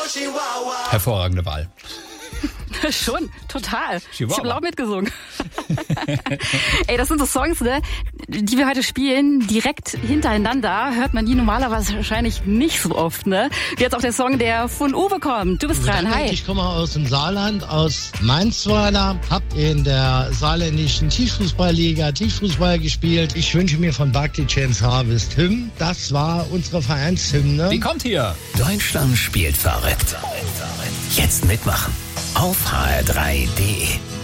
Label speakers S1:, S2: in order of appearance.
S1: Hervorragende Wahl.
S2: Schon, total.
S1: Chihuahua.
S2: Ich habe laut mitgesungen. Ey, das sind so Songs, ne, die wir heute spielen, direkt hintereinander. Hört man die normalerweise wahrscheinlich nicht so oft, ne? Wie jetzt auch der Song, der von Uwe kommt. Du bist dran, hi.
S3: Ich komme aus dem Saarland, aus Mainzweiler, hab in der saarländischen Tischfußballliga Tischfußball gespielt. Ich wünsche mir von Barclay James Harvest Hymn. Das war unsere Vereinshymne.
S1: Die kommt hier.
S4: Deutschland spielt verrückt. Jetzt mitmachen auf hr3.de.